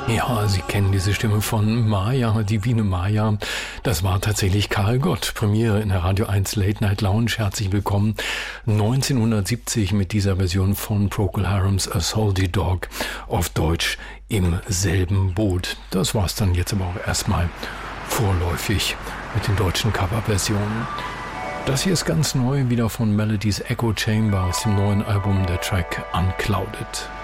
Ja, Sie kennen diese Stimme von Maya, Divine Maya. Das war tatsächlich Karl Gott. Premiere in der Radio 1 Late Night Lounge. Herzlich willkommen. 1970 mit dieser Version von Procol Harums A Salty Dog. Auf Deutsch Im selben Boot. Das war's dann jetzt aber auch erstmal vorläufig mit den deutschen Coverversionen. Das hier ist ganz neu, wieder von Melodies Echo Chamber aus dem neuen Album, der Track Unclouded.